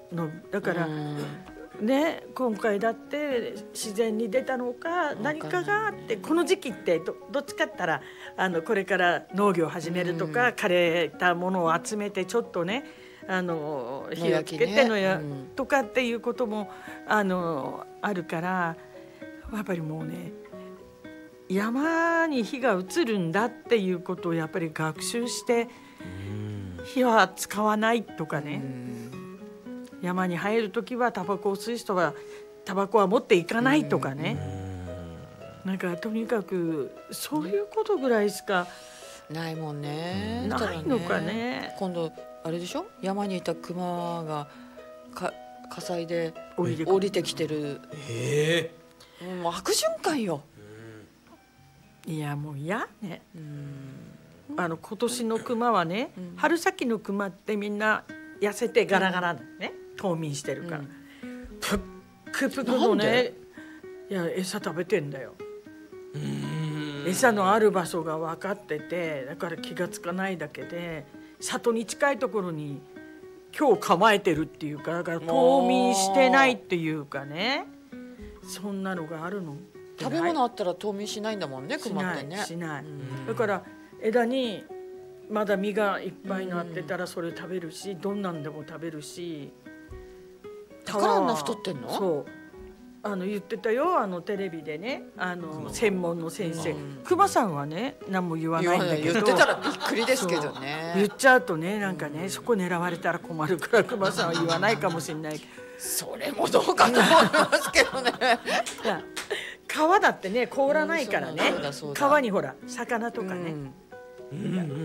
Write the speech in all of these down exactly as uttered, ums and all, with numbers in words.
のだから、ね、今回だって自然に出たのか何かがあって、この時期って ど, どっちかって言ったらあのこれから農業を始めるとか、枯れたものを集めてちょっとねあの火をつけてのや、ね、とかっていうこともあのあるから、やっぱりもうね山に火が移るんだっていうことをやっぱり学習して、火は使わないとかね、山に入るときはタバコを吸う人はタバコは持っていかないとかね、なんかとにかくそういうことぐらいしかないもんね。 ないのかね。 今度あれでしょ、山にいたクマがか火災で降りて降りてきてる。 へえ、もう悪循環よ。 いやもう嫌ね。あの今年のクマはね、うん、春先のクマってみんな痩せてガラガラだね、うん、冬眠してるから、うん、プックプクのね、いや餌食べてんだよ。うーん、餌のある場所が分かってて、だから気がつかないだけで、里に近いところに今日構えてるっていうか、だから冬眠してないっていうかね、そんなのがあるの。 食べ物あったら冬眠しないんだもんね、クマってね。 しないしない。だから枝にまだ実がいっぱいなってたらそれ食べるし、どんなんでも食べるし。 だからあんな太ってんの？ そう、あの言ってたよ、あのテレビでね、あの専門の先生、クマさんはね何も言わないんだけど、 言ってたらびっくりですけどね。 言っちゃうとね、なんかね、そこ狙われたら困るからクマさんは言わないかもしれない。 それもどうかと思いますけどね。 川だってね凍らないからね、川にほら魚とかね、うん、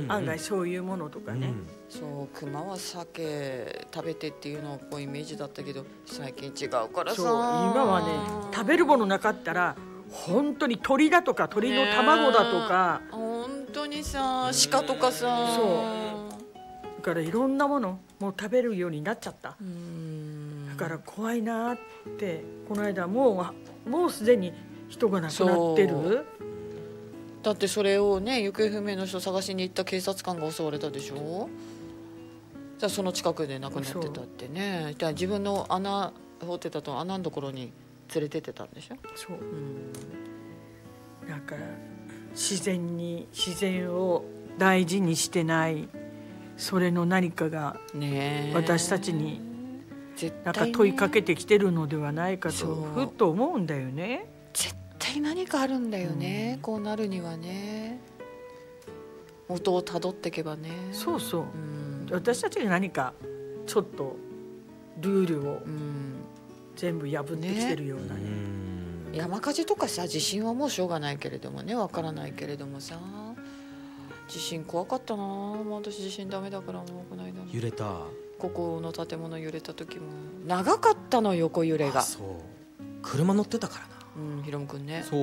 案外そういうものとかね、うん、 そうクマは鮭食べてっていうのをこうイメージだったけど、最近違うからさ。 そう今はね、食べるものなかったら本当に鳥だとか鳥の卵だとか、 本当にさ、鹿とかさ、 そうだからいろんなものもう食べるようになっちゃった。うん、だから怖いなって。この間もうもうすでに人が亡くなってる。 だってそれをね、行方不明の人探しに行った警察官が襲われたでしょ。じゃあその近くで亡くなってたってね。じゃあ自分の穴掘ってたと穴のところに連れてってたんでしょ。 そう、うん、だから自然に自然を大事にしてない、それの何かが私たちになんか問いかけてきてるのではないかとふっと思うんだよね。 絶対何かあるんだよね、うん、こうなるにはね、元をたどっていけばね。 そうそう、うん、私たちが何かちょっとルールを全部破ってきてるようなね、 うん、山火事とかさ、地震はもうしょうがないけれどもね、わからないけれどもさ、地震怖かったな。もう私地震ダメだから、もうこの間も揺れた。 ここの建物揺れた時も長かったの、横揺れが。 あ、そう、車乗ってたからな。 うん、ヒロムくんね。 そう、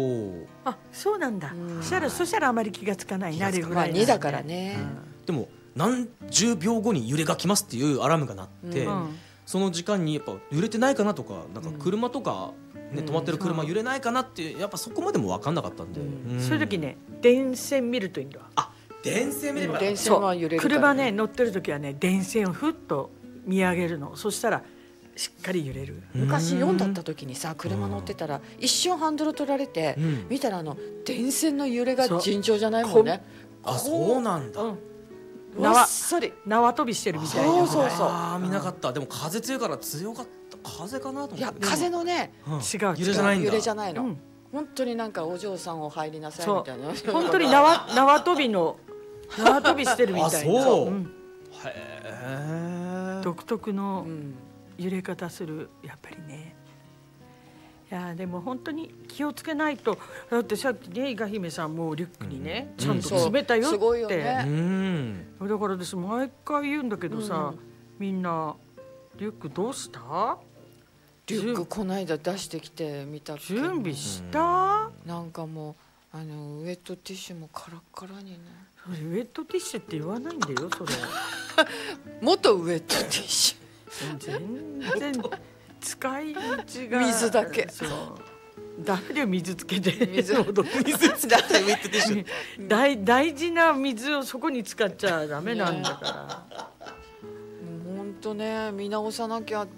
あ、そうなんだ。うん、そしたらそしたらあまり気がつかないな、あれぐらい、 ね、にだからね、 うん、でも何十秒後に揺れが来ますっていうアラームが鳴って、うん、その時間にやっぱ揺れてないかなとか、なんか車とか、ね、止まってる車揺れないかなって、やっぱそこまでも分かんなかったんで、 うんうん、そういう時ね、電線見るといいんだわ。 あ、電線見れば、 電線は揺れるから、ね、 車ね乗ってる時はね、電線をふっと見上げるの。そしたらしっかり揺れる。 昔よんだった時にさ、車乗ってたら一瞬ハンドル取られて、うん、見たらあの電線の揺れが尋常じゃないもんね。 あ、そうなんだ、うん、 わっさり縄跳びしてるみたいな。 そうそうそう。 あ、見なかった。でも風強いから強かった。風かなと思って。 いや、風のね、 うん、違う、 揺れじゃないんだ。 揺れじゃないの、うん、本当になんかお嬢さんを入りなさいみたいな。 本当に縄縄跳びの縄跳びしてるみたいな。 あ、そう、 うん、 へえ、 独特の揺れ方する、やっぱりね。いやでも本当に気をつけないと。だってさっきね、伊賀姫さんもリュックにね、うん、ちゃんと詰めたよって、うん、すごいよね、うん、だから私毎回言うんだけどさ、うん、みんなリュックどうした？ リュックこの間出してきてみたっけ。 準備した？ なんかもうあのウェットティッシュもカラッカラにね。 それウェットティッシュって言わないんだよ、それ。 元ウェットティッシュ。全然使い道が水だけ。 そう。ダメだよ、水つけて。 水水つけてウェットティッシュ。 大大事な水をそこに使っちゃダメなんだから。 もう本当ね、見直さなきゃっ